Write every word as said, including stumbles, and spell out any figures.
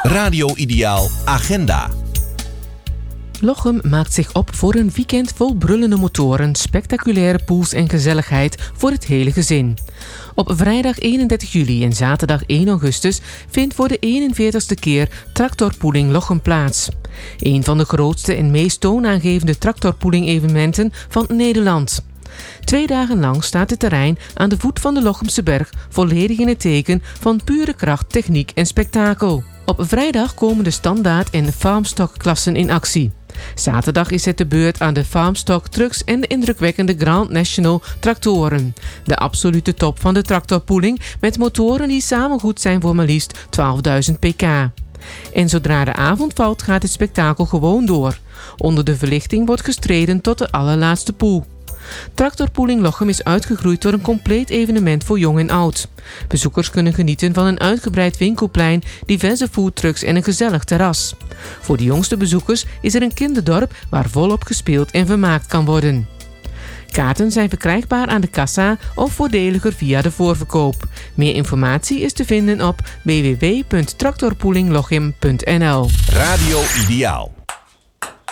Radio Ideaal Agenda. Lochem maakt zich op voor een weekend vol brullende motoren, spectaculaire pools en gezelligheid voor het hele gezin. Op vrijdag eenendertig juli en zaterdag één augustus vindt voor de eenenveertigste keer Tractorpooling Lochem plaats. Een van de grootste en meest toonaangevende tractorpooling-evenementen van Nederland. Twee dagen lang staat het terrein aan de voet van de Lochemse berg volledig in het teken van pure kracht, techniek en spektakel. Op vrijdag komen de standaard- en farmstock-klassen in actie. Zaterdag is het de beurt aan de farmstock trucks en de indrukwekkende Grand National tractoren. De absolute top van de tractorpooling met motoren die samen goed zijn voor maar liefst twaalfduizend pk. En zodra de avond valt gaat het spektakel gewoon door. Onder de verlichting wordt gestreden tot de allerlaatste pool. Tractorpooling Lochem is uitgegroeid tot een compleet evenement voor jong en oud. Bezoekers kunnen genieten van een uitgebreid winkelplein, diverse foodtrucks en een gezellig terras. Voor de jongste bezoekers is er een kinderdorp waar volop gespeeld en vermaakt kan worden. Kaarten zijn verkrijgbaar aan de kassa of voordeliger via de voorverkoop. Meer informatie is te vinden op w w w punt tractorpoolinglochem punt n l. Radio Ideaal.